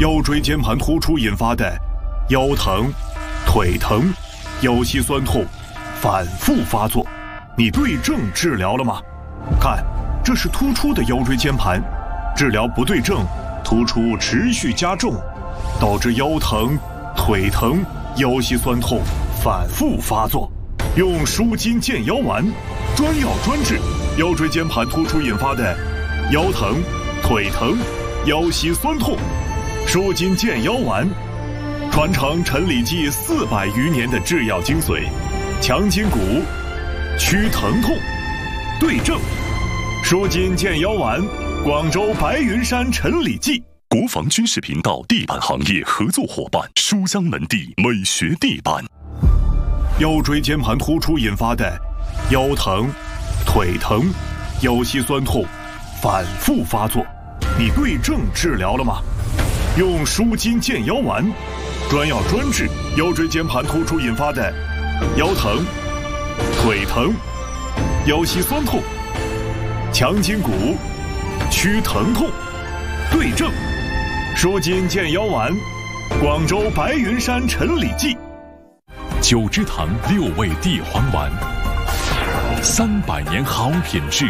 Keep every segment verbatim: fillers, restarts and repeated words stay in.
腰椎间盘突出引发的腰疼、腿疼、腰膝酸痛反复发作，你对症治疗了吗？看，这是突出的腰椎间盘，治疗不对症，突出持续加重，导致腰疼、腿疼、腰膝酸痛反复发作。用舒筋健腰丸，专药专治腰椎间盘突出引发的腰疼、腿疼、腰膝酸痛。舒筋健腰丸，传承陈李济四百余年的制药精髓，强筋骨，祛疼痛，对症。舒筋健腰丸，广州白云山陈李济。 国防军事频道地板行业合作伙伴书香门第美学地板。 腰椎间盘突出引发的腰疼、腿疼、腰膝酸痛反复发作，你对症治疗了吗？用舒筋健腰丸，专药专治腰椎间盘突出引发的腰疼、腿疼、腰膝酸痛，强筋骨，祛疼痛，对症。舒筋健腰丸，广州白云山陈李济。 九芝堂六味地黄丸，三百年好品质，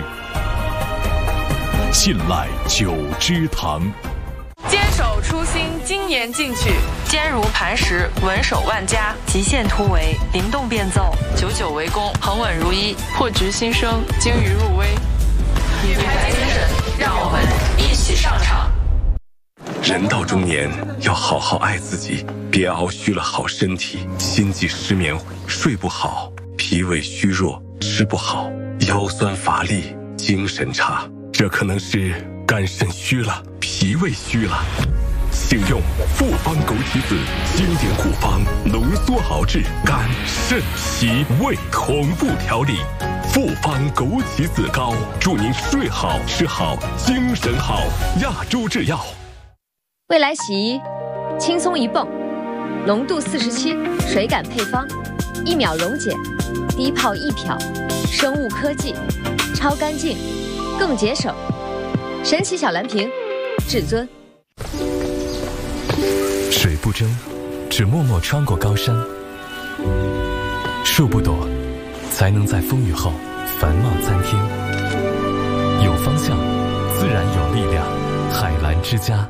信赖九芝堂。 坚守初心，精研进取，坚如磐石，稳守万家，极限突围，灵动变奏，久久为功，恒稳如一，破局新生，精于入微。品牌精神，让我们一起上场。 人到中年，要好好爱自己，别熬虚了好身体，心悸失眠，睡不好，脾胃虚弱，吃不好，腰酸乏力，精神差，这可能是肝肾虚了，脾胃虚了。请用复方枸杞子经典古方浓缩熬制肝肾脾胃同步调理，复方枸杞子膏，祝您睡好吃好精神好。亚洲制药。 未来洗衣，轻松一泵，浓度四十七，水感配方，一秒溶解，低泡一漂，生物科技，超干净，更节省。神奇小蓝瓶，至尊。 水不争，只默默穿过高山；树不躲，才能在风雨后繁茂参天。有方向，自然有力量。海蓝之家。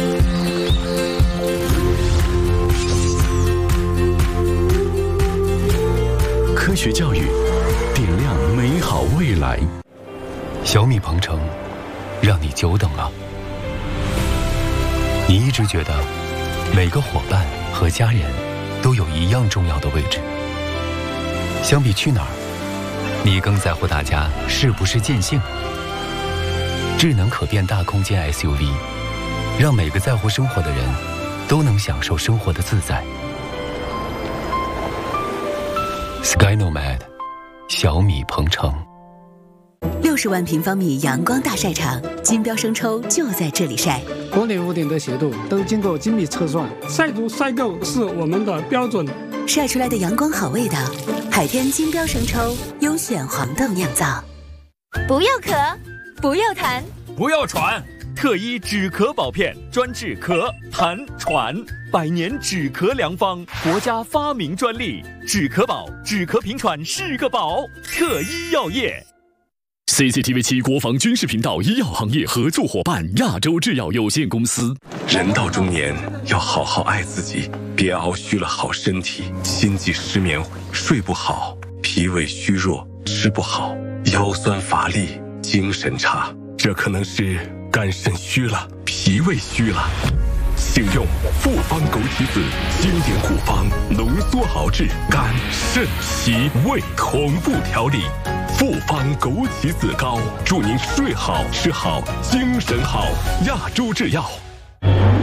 科学教育，点亮美好未来。小米鹏程，让你久等了。你一直觉得每个伙伴和家人都有一样重要的位置。相比去哪儿，你更在乎大家是不是尽兴。智能可变大空间 S U V， 让每个在乎生活的人都能享受生活的自在。Sky Nomad， 小米鹏程。 六十万平方米阳光大晒场，金标生抽就在这里晒。 国内屋顶的斜度都经过精密测算，晒足晒够是我们的标准。 晒出来的阳光好味道，海天金标生抽优选黄豆酿造。 不要咳，不要痰， 不要喘。特一止咳宝片，专治咳、痰、喘，百年止咳良方，国家发明专利。止咳宝，止咳平喘是个宝。特一药业。 C C T V 七国防军事频道医药行业合作伙伴亚洲制药有限公司。 人到中年，要好好爱自己，别熬虚了好身体，心悸失眠，睡不好，脾胃虚弱，吃不好，腰酸乏力，精神差，这可能是肝肾虚了，脾胃虚了。请用复方枸杞子经典古方浓缩熬制肝肾脾胃同步调理。复方枸杞子膏，祝您睡好吃好精神好。亚洲制药。